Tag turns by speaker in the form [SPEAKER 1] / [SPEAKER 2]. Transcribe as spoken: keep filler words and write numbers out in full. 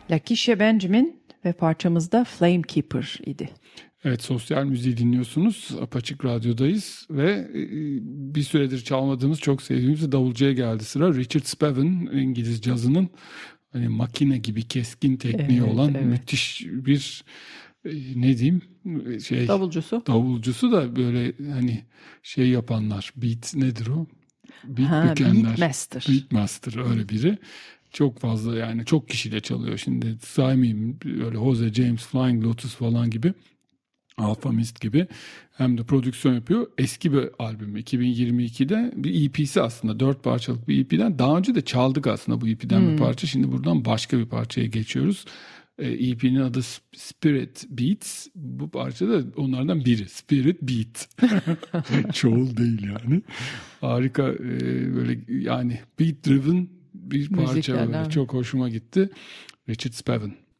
[SPEAKER 1] Lakeisha Benjamin ve parçamız da Flame Keeper idi.
[SPEAKER 2] Evet, sosyal müziği dinliyorsunuz. Apaçık Radyo'dayız ve bir süredir çalmadığımız, çok sevdiğimiz davulcuya geldi sıra. Richard Spaven, İngiliz cazının hani makine gibi keskin tekniği evet, olan evet. müthiş bir ne diyeyim şey
[SPEAKER 1] davulcusu.
[SPEAKER 2] Davulcusu da böyle hani şey yapanlar, beat nedir o? Beat
[SPEAKER 1] ha,
[SPEAKER 2] bükenler.
[SPEAKER 1] Beat Master.
[SPEAKER 2] Beat Master öyle biri. Çok fazla yani çok kişiyle çalıyor. Şimdi saymayayım, öyle Jose James, Flying Lotus falan gibi. Alfa Mist gibi, hem de prodüksiyon yapıyor. Eski bir albüm, iki bin yirmi ikide bir E P'si aslında, dört parçalık bir E P'den. Daha önce de çaldık aslında bu E P'den hmm. bir parça. Şimdi buradan başka bir parçaya geçiyoruz. E P'nin adı Spirit Beats. Bu parça da onlardan biri. Spirit Beat. Çoğul değil yani. Harika, böyle yani beat driven bir parça. Böyle. Çok hoşuma gitti. Richard Spaven.